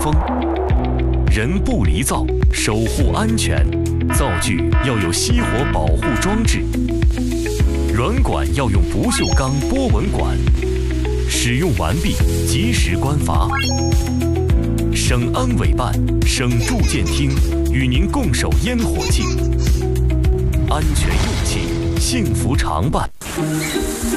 风。人不离灶，守护安全。灶具要有熄火保护装置，软管要用不锈钢波纹管。使用完毕，及时关阀。省安委办、省住建厅与您共守烟火气，安全用气，幸福常伴。